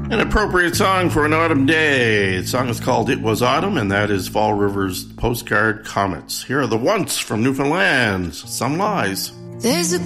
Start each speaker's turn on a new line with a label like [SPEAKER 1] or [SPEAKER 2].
[SPEAKER 1] An appropriate song for an autumn day. The song is called It Was Autumn, and that is Fall River's Postcard Comets. Here are the Once from Newfoundland. Some Lies.
[SPEAKER 2] There's a